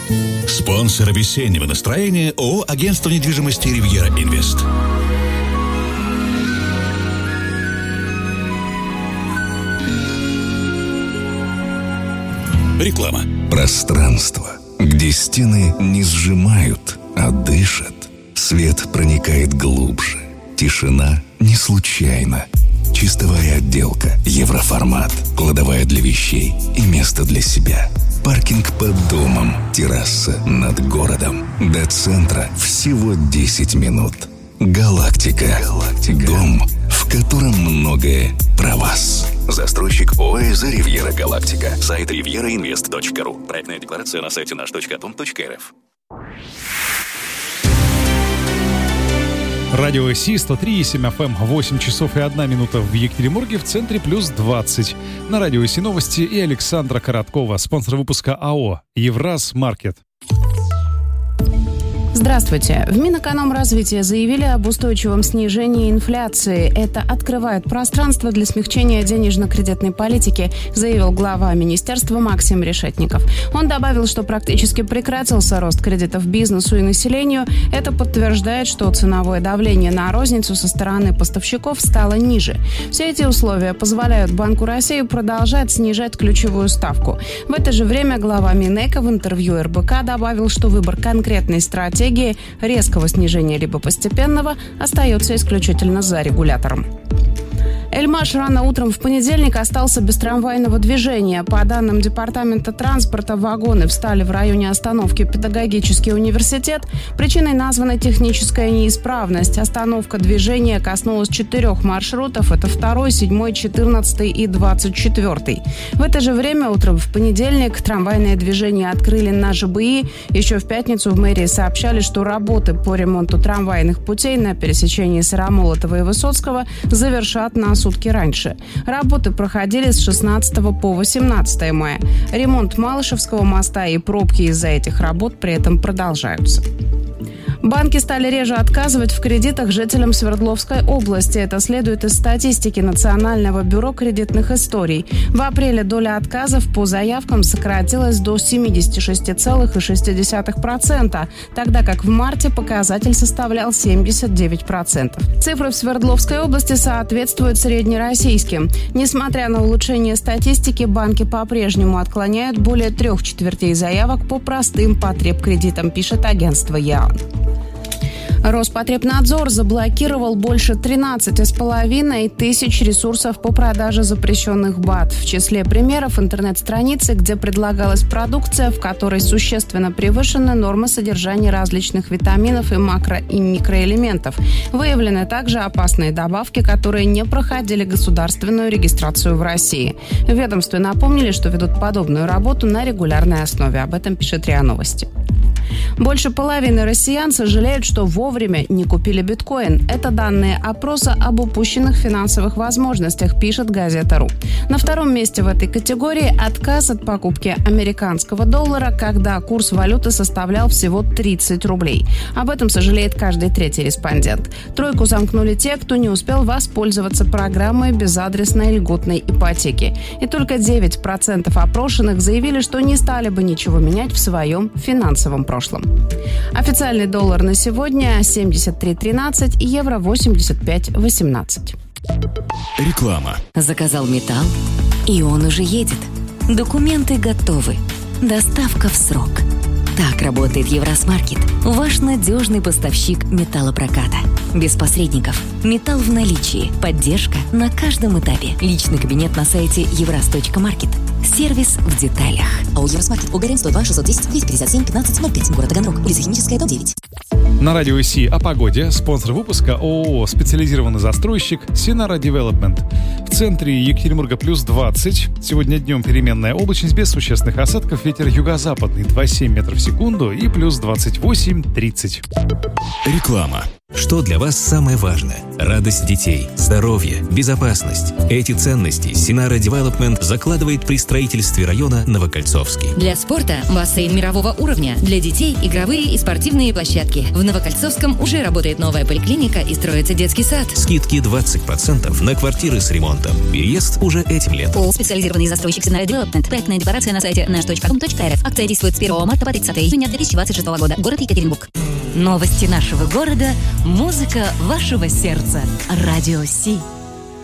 Спонсор весеннего настроения ООО «Агентство недвижимости Ривьера Инвест». Реклама. Пространство, где стены не сжимают, а дышат. Свет проникает глубже. Тишина не случайна. Чистовая отделка, евроформат, кладовая для вещей и место для себя. Паркинг под домом, терраса над городом. До центра всего 10 минут. Галактика. Дом, в котором многое про вас. Застройщик ОАЭ «Ривьера Галактика». Сайт rivierainvest.ru. Проектная декларация на сайте наш.atom.рф. Радио СИ 103,7 FM, 8 часов и 1 минута в Екатеринбурге, в центре плюс 20. На Радио СИ новости и Александра Короткова, спонсор выпуска АО «Евразмаркет». Здравствуйте. В Минэкономразвития заявили об устойчивом снижении инфляции. Это открывает пространство для смягчения денежно-кредитной политики, заявил глава министерства Максим Решетников. Он добавил, что практически прекратился рост кредитов бизнесу и населению. Это подтверждает, что ценовое давление на розницу со стороны поставщиков стало ниже. Все эти условия позволяют Банку России продолжать снижать ключевую ставку. В это же время глава Минэка в интервью РБК добавил, что выбор конкретной стратегии резкого снижения либо постепенного остается исключительно за регулятором. Эльмаш рано утром в понедельник остался без трамвайного движения. По данным Департамента транспорта, вагоны встали в районе остановки «Педагогический университет». Причиной названа техническая неисправность. Остановка движения коснулась 4 маршрутов. Это 2, 7, 14 и 24. В это же время утром в понедельник трамвайное движение открыли на ЖБИ. Еще в пятницу в мэрии сообщали, что работы по ремонту трамвайных путей на пересечении Сыромолотова и Высоцкого завершат на сутки раньше. Работы проходили с 16 по 18 мая. Ремонт Малышевского моста и пробки из-за этих работ при этом продолжаются. Банки стали реже отказывать в кредитах жителям Свердловской области. Это следует из статистики Национального бюро кредитных историй. В апреле доля отказов по заявкам сократилась до 76,6%, тогда как в марте показатель составлял 79%. Цифры в Свердловской области соответствуют среднероссийским. Несмотря на улучшение статистики, банки по-прежнему отклоняют более 3/4 заявок по простым потребкредитам, пишет агентство ЯН. Роспотребнадзор заблокировал больше 13,5 тысяч ресурсов по продаже запрещенных БАД. В числе примеров интернет-страницы, где предлагалась продукция, в которой существенно превышены нормы содержания различных витаминов и макро- и микроэлементов. Выявлены также опасные добавки, которые не проходили государственную регистрацию в России. В ведомстве напомнили, что ведут подобную работу на регулярной основе. Об этом пишет РИА Новости. Больше половины россиян сожалеют, что вовремя не купили биткоин. Это данные опроса об упущенных финансовых возможностях, пишет газета.ру. На втором месте в этой категории отказ от покупки американского доллара, когда курс валюты составлял всего 30 рублей. Об этом сожалеет каждый третий респондент. Тройку замкнули те, кто не успел воспользоваться программой безадресной льготной ипотеки. И только 9% опрошенных заявили, что не стали бы ничего менять в своем финансовом прошлом. Официальный доллар на сегодня 73.13, евро 85.18. Реклама. Заказал металл, и он уже едет. Документы готовы. Доставка в срок. Так работает Евразмаркет, ваш надежный поставщик металлопроката. Без посредников. Металл в наличии. Поддержка на каждом этапе. Личный кабинет на сайте evraz.market. Сервис в деталях. АО «Евразмаркет», Огарин, 102 610 257 1505, город Таганрог, улица Химическая, дом 9. На Радио СИ о погоде. Спонсор выпуска ООО «Специализированный застройщик» Синара Девелопмент. В центре Екатеринбурга плюс 20. Сегодня днем переменная облачность без существенных осадков. Ветер юго-западный 2,7 метров в секунду и плюс 28-30. Реклама. Что для вас самое важное? Радость детей, здоровье, безопасность. Эти ценности Синара Девелопмент закладывает при строительстве района Новокольцовский. Для спорта бассейн мирового уровня. Для детей игровые и спортивные площадки. В Новокольцовском уже работает новая поликлиника и строится детский сад. Скидки 20% на квартиры с ремонтом. Переезд уже этим летом. ООО «Специализированный застройщик Синара Девелопмент». Проектная декларация на сайте nash.com.rf. Акция действует с 1 марта по 30 июня 2026 года. Город Екатеринбург. Новости нашего города, музыка вашего сердца. Радио Си.